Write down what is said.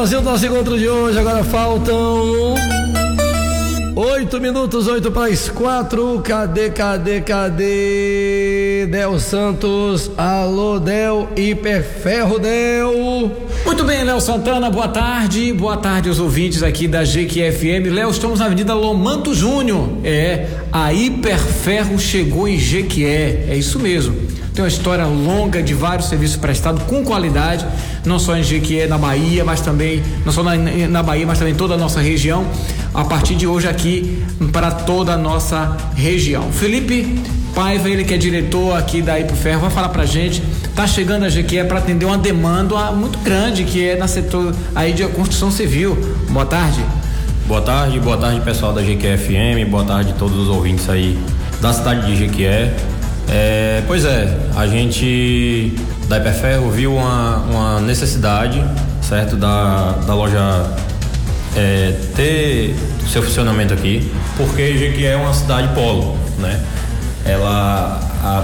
Brasil, nosso encontro de hoje. Agora faltam 8 minutos, 8 para as 4. Cadê? Del Santos. Alô, Del, Hiperferro, Del. Muito bem, Léo Santana, boa tarde aos ouvintes aqui da GQFM. Léo, estamos na Avenida Lomanto Júnior. A Hiperferro chegou em Jequié, é isso mesmo. Tem uma história longa de vários serviços prestados com qualidade, não só em Jequié, na Bahia, mas também, não só na Bahia, mas também em toda a nossa região, a partir de hoje aqui para toda a nossa região. Felipe Paiva, ele que é diretor aqui da Hiperferro, vai falar pra gente. Tá chegando a Jequié para atender uma demanda muito grande que é no setor aí de construção civil. Boa tarde. Boa tarde pessoal da GQFM, boa tarde a todos os ouvintes aí da cidade de Jequié. Pois é, a gente da Hiperferro viu uma necessidade, certo, da loja ter seu funcionamento aqui, porque Jequié é uma cidade polo, né?